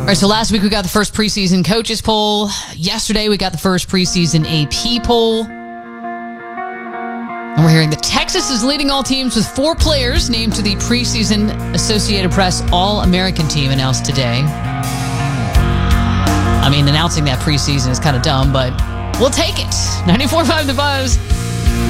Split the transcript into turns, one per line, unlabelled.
right, so last week we got the first preseason coaches poll. Yesterday we got the first preseason AP poll. And we're hearing that Texas is leading all teams with 4 players named to the preseason Associated Press All-American team announced today. I mean, announcing that preseason is kind of dumb, but we'll take it. 94.5 The Buzz.